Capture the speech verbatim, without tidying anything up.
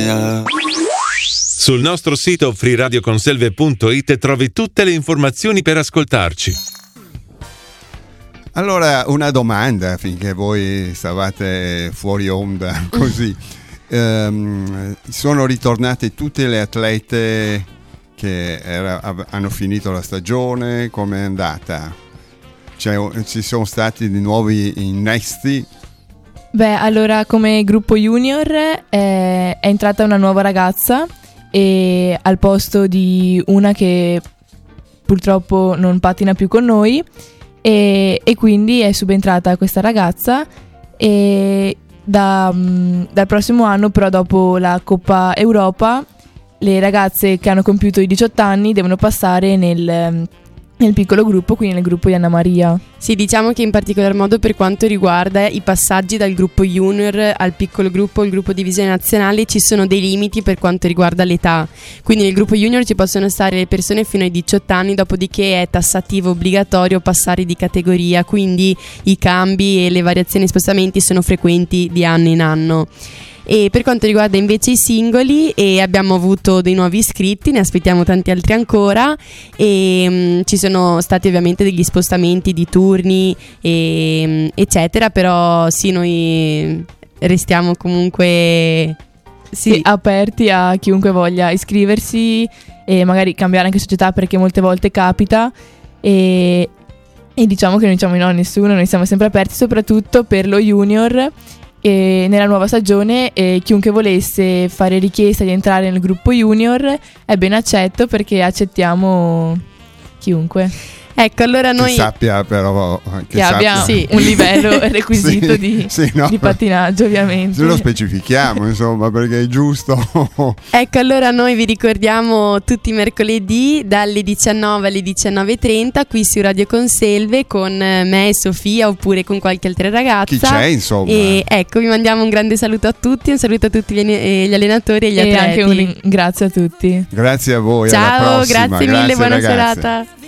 Italia. Sul nostro sito free radio conselve punto it trovi tutte le informazioni per ascoltarci. Allora, una domanda finché voi stavate fuori onda così. Um, sono ritornate tutte le atlete che era, hanno finito la stagione, com'è andata? Cioè, ci sono stati di nuovi innesti? Beh, allora come gruppo junior è, è entrata una nuova ragazza e al posto di una che purtroppo non pattina più con noi e, e quindi è subentrata questa ragazza e da, mh, dal prossimo anno, però dopo la Coppa Europa, le ragazze che hanno compiuto i diciotto anni devono passare nel, nel piccolo gruppo, quindi nel gruppo di Anna Maria. Sì, diciamo che in particolar modo per quanto riguarda i passaggi dal gruppo junior al piccolo gruppo, il gruppo divisione nazionale, ci sono dei limiti per quanto riguarda l'età. Quindi nel gruppo junior ci possono stare le persone fino ai diciotto anni, dopodiché è tassativo obbligatorio passare di categoria, quindi i cambi e le variazioni e spostamenti sono frequenti di anno in anno. E per quanto riguarda invece i singoli, e abbiamo avuto dei nuovi iscritti, ne aspettiamo tanti altri ancora e mh, ci sono stati ovviamente degli spostamenti di turni e, eccetera, però sì, noi restiamo comunque sì, sì, aperti a chiunque voglia iscriversi e magari cambiare anche società, perché molte volte capita e, e diciamo che non diciamo no a nessuno, noi siamo sempre aperti soprattutto per lo junior. E nella nuova stagione e chiunque volesse fare richiesta di entrare nel gruppo junior è ben accetto, perché accettiamo chiunque. Ecco, allora noi che sappia però che, che sappia. abbia sì, un livello requisito sì, di, sì, no, di pattinaggio, ovviamente. Se lo specifichiamo, insomma, perché è giusto. Ecco, allora noi vi ricordiamo tutti i mercoledì dalle diciannove alle diciannove e trenta qui su Radio Conselve con me e Sofia, oppure con qualche altra ragazza. Chi c'è, insomma. E ecco, vi mandiamo un grande saluto a tutti, un saluto a tutti gli, gli allenatori e gli e atleti. E anche un grazie a tutti. Grazie a voi. Ciao, alla prossima. grazie mille, Grazie, buona ragazze. serata.